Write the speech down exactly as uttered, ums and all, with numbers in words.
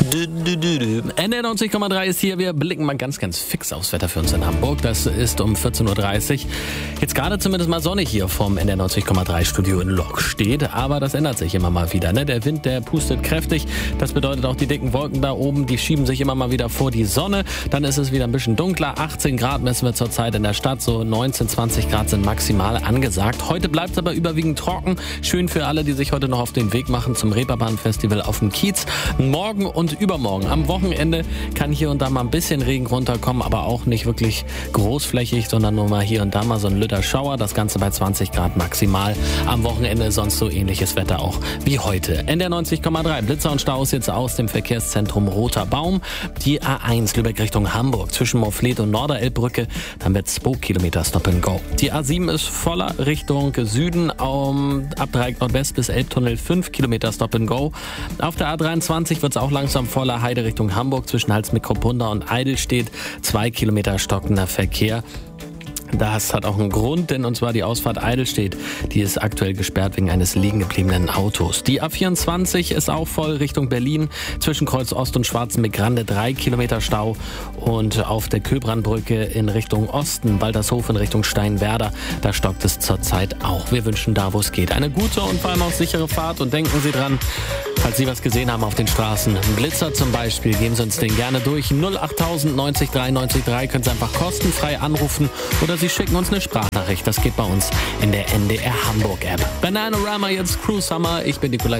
Dü, dü, dü, dü. N R neunzig Komma drei ist hier. Wir blicken mal ganz, ganz fix aufs Wetter für uns in Hamburg. Das ist um vierzehn Uhr dreißig. Jetzt gerade zumindest mal Sonne hier vom N R neunzig Komma drei Studio in Lok steht. Aber das ändert sich immer mal wieder. Ne? Der Wind, der pustet kräftig. Das bedeutet auch die dicken Wolken da oben, die schieben sich immer mal wieder vor die Sonne. Dann ist es wieder ein bisschen dunkler. achtzehn Grad messen wir zurzeit in der Stadt. So neunzehn, zwanzig Grad sind maximal angesagt. Heute bleibt es aber überwiegend trocken. Schön für alle, die sich heute noch auf den Weg machen zum Reeperbahn-Festival auf dem Kiez. Morgen und übermorgen. Am Wochenende kann hier und da mal ein bisschen Regen runterkommen, aber auch nicht wirklich großflächig, sondern nur mal hier und da mal so ein Lütter Schauer. Das Ganze bei zwanzig Grad maximal. Am Wochenende sonst so ähnliches Wetter auch wie heute. N R neunzig Komma drei. Blitzer und Staus jetzt aus dem Verkehrszentrum Roter Baum. Die A eins Lübeck Richtung Hamburg zwischen Morfleet und Norderelbbrücke. Dann wird zwei Kilometer Stop and Go. Die A sieben ist voller Richtung Süden. Um, ab Dreieck Nordwest bis Elbtunnel fünf Kilometer Stop and Go. Auf der A dreiundzwanzig wird es auch langsam voller Heide Richtung Hamburg zwischen Halsmickropunda und Eidelstedt. Zwei Kilometer stockender Verkehr. Das hat auch einen Grund, denn und zwar die Ausfahrt Eidelstedt, die ist aktuell gesperrt wegen eines liegen gebliebenen Autos. Die A vierundzwanzig ist auch voll Richtung Berlin, zwischen Kreuz Ost und Schwarzenbeck-Grande drei Kilometer Stau und auf der Köbrandbrücke in Richtung Osten, Waltershof in Richtung Steinwerder, da stockt es zurzeit auch. Wir wünschen da, wo es geht, eine gute und vor allem auch sichere Fahrt und denken Sie dran, falls Sie was gesehen haben auf den Straßen, ein Blitzer zum Beispiel, geben Sie uns den gerne durch. null acht tausend neunzig drei neunzig drei können Sie einfach kostenfrei anrufen oder Sie schicken uns eine Sprachnachricht. Das geht bei uns in der N D R Hamburg App. Bananarama, jetzt Cruise Summer. Ich bin Nikolai.